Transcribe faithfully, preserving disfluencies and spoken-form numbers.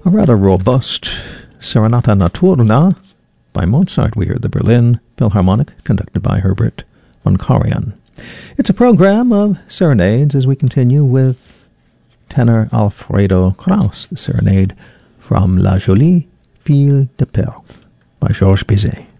A rather robust Serenata Notturna by Mozart. We heard the Berlin Philharmonic, conducted by Herbert von Karajan. It's a program of serenades as we continue with tenor Alfredo Kraus, the serenade from La Jolie Fille de Perse by Georges Bizet.